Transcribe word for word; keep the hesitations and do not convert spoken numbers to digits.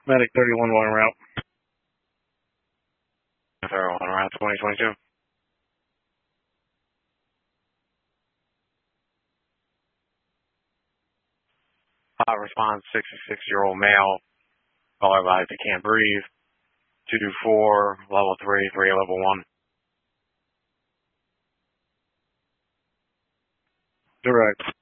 Medic thirty-one one route. thirty-one route twenty twenty-two. Uh, response sixty-six-year-old male. Caller advised he can't breathe. two two four, level three, three level one. Direct.